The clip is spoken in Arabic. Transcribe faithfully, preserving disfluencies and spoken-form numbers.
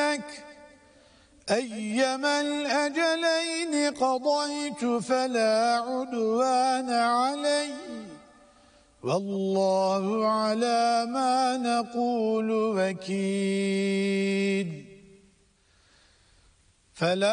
لك أيما الأجلين قضيت فلا عدوان علي والله على ما نقول وكيل. فلا